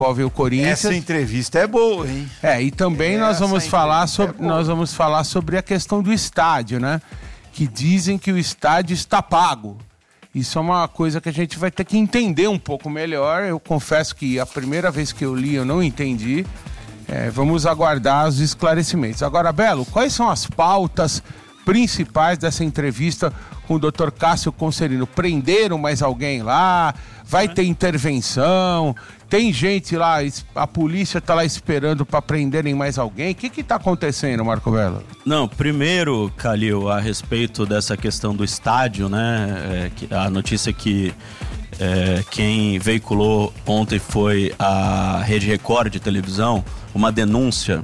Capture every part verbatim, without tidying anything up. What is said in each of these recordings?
envolve o Corinthians. Essa entrevista é boa, hein? É, e também nós vamos falar sobre é nós vamos falar sobre a questão do estádio, né? Que dizem que o estádio está pago. Isso é uma coisa que a gente vai ter que entender um pouco melhor. Eu confesso que a primeira vez que eu li eu não entendi. É, vamos aguardar os esclarecimentos. Agora, Belo, quais são as pautas principais dessa entrevista com o doutor Cássio Concerino? Prenderam mais alguém lá? Vai ter intervenção? Tem gente lá, a polícia está lá esperando para prenderem mais alguém? O que está acontecendo, Marco Belo? Não, primeiro, Calil, a respeito dessa questão do estádio, né? É, a notícia que é, quem veiculou ontem foi a Rede Record de televisão, uma denúncia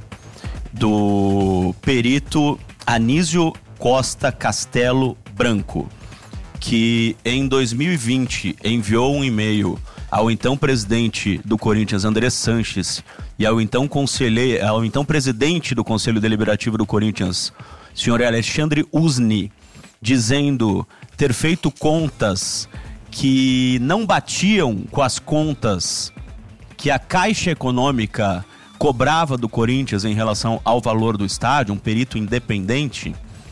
do perito Anísio Costa Castelo Branco, que em dois mil e vinte enviou um e-mail ao então presidente do Corinthians, André Sanches, e ao então conselheiro, ao então presidente do Conselho Deliberativo do Corinthians, senhor Alexandre Usni, dizendo ter feito contas que não batiam com as contas que a Caixa Econômica cobrava do Corinthians em relação ao valor do estádio, um perito independente,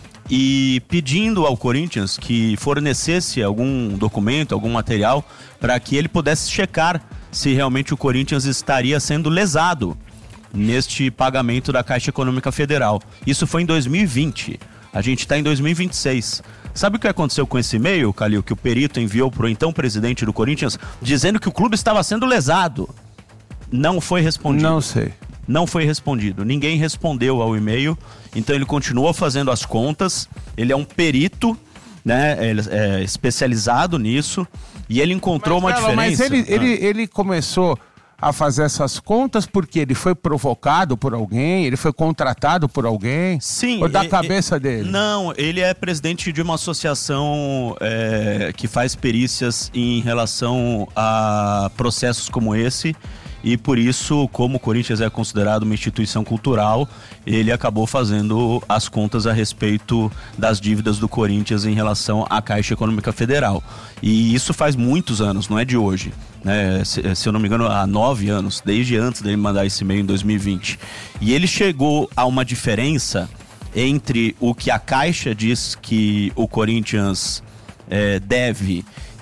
e pedindo ao Corinthians que fornecesse algum documento, algum material, para que ele pudesse checar se realmente o Corinthians estaria sendo lesado neste pagamento da Caixa Econômica Federal. Isso foi em dois mil e vinte. A gente está em dois mil e vinte e seis. Sabe o que aconteceu com esse e-mail, Calil, que o perito enviou para o então presidente do Corinthians, dizendo que o clube estava sendo lesado? Não foi respondido. Não sei. Não foi respondido. Ninguém respondeu ao e-mail. Então ele continua fazendo as contas. Ele é um perito, né? Ele é especializado nisso. E ele encontrou mas, uma cara, diferença. Mas ele, ah. ele, ele começou a fazer essas contas porque ele foi provocado por alguém, ele foi contratado por alguém? Sim. Ou da e, cabeça e, dele? Não, ele é presidente de uma associação é, que faz perícias em relação a processos como esse. E por isso, como o Corinthians é considerado uma instituição cultural, ele acabou fazendo as contas a respeito das dívidas do Corinthians em relação à Caixa Econômica Federal. E isso faz muitos anos, não é de hoje, né? Se, se eu não me engano, há nove anos, desde antes dele mandar esse e-mail em dois mil e vinte. E ele chegou a uma diferença entre o que a Caixa diz que o Corinthians é, deve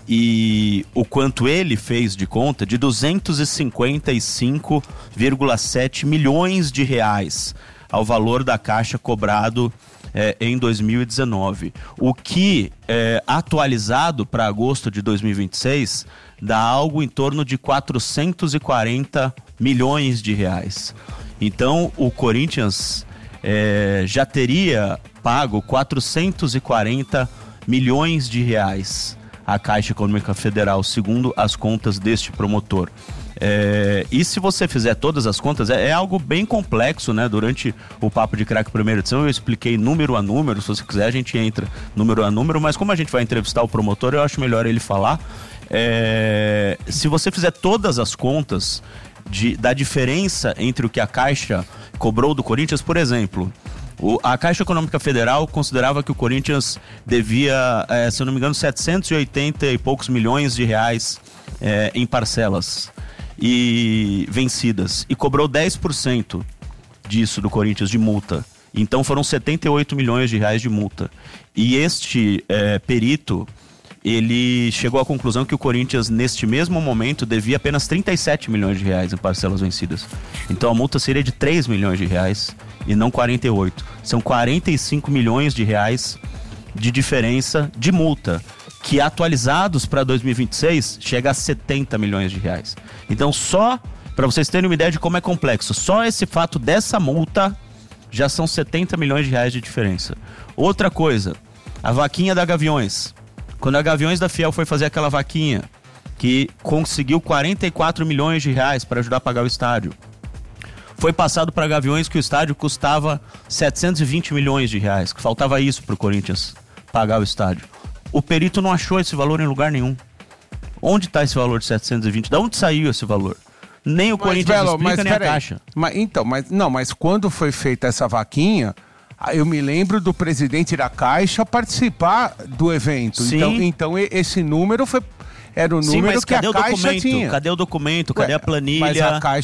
e o quanto ele fez de conta, de duzentos e cinquenta e cinco vírgula sete milhões de reais ao valor da Caixa cobrado é, em dois mil e dezenove. O que, é, atualizado para agosto de dois mil e vinte e seis, dá algo em torno de quatrocentos e quarenta milhões de reais. Então, o Corinthians é, já teria pago quatrocentos e quarenta milhões de reais a Caixa Econômica Federal, segundo as contas deste promotor. É, e se você fizer todas as contas, é, é algo bem complexo, né? Durante o Papo de Craque primeira edição eu expliquei número a número, se você quiser a gente entra número a número, mas como a gente vai entrevistar o promotor, eu acho melhor ele falar. É, se você fizer todas as contas de, da diferença entre o que a Caixa cobrou do Corinthians, por exemplo... O, a Caixa Econômica Federal considerava que o Corinthians devia, é, se eu não me engano, setecentos e oitenta e poucos milhões de reais é, em parcelas e vencidas, e cobrou dez por cento disso do Corinthians de multa. Então foram setenta e oito milhões de reais de multa. E este é, perito, ele chegou à conclusão que o Corinthians, neste mesmo momento, devia apenas trinta e sete milhões de reais em parcelas vencidas. Então a multa seria de três milhões de reais e não quarenta e oito. São quarenta e cinco milhões de reais de diferença de multa, que atualizados para dois mil e vinte e seis chega a setenta milhões de reais. Então só, para vocês terem uma ideia de como é complexo, só esse fato dessa multa já são setenta milhões de reais de diferença. Outra coisa, a vaquinha da Gaviões. Quando a Gaviões da Fiel foi fazer aquela vaquinha, que conseguiu quarenta e quatro milhões de reais para ajudar a pagar o estádio, foi passado para Gaviões que o estádio custava setecentos e vinte milhões de reais, que faltava isso para o Corinthians pagar o estádio. O perito não achou esse valor em lugar nenhum. Onde está esse valor de setecentos e vinte? Da onde saiu esse valor? Nem o mas, Corinthians Belo, explica, mas, nem a Caixa. Mas, então, mas, não, mas quando foi feita essa vaquinha, eu me lembro do presidente da Caixa participar do evento. Sim. Então, então esse número foi... era o Sim, número mas que cadê a o Caixa documento? tinha. Cadê o documento? Cadê Ué, a planilha? Mas a Caixa